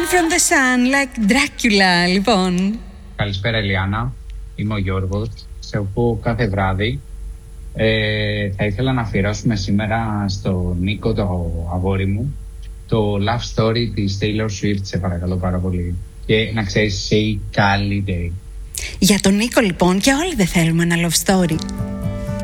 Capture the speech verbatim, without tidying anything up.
from the sun like Dracula, λοιπόν. Καλησπέρα Ελιάνα, είμαι ο Γιώργος. Σε ακούω κάθε βράδυ. ε, Θα ήθελα να αφιερώσουμε σήμερα στο Νίκο, το αγόρι μου, το love story της Taylor Swift, σε παρακαλώ πάρα πολύ. Και να ξέρεις, say Cali Day. Για τον Νίκο λοιπόν, και όλοι δεν θέλουμε ένα love story.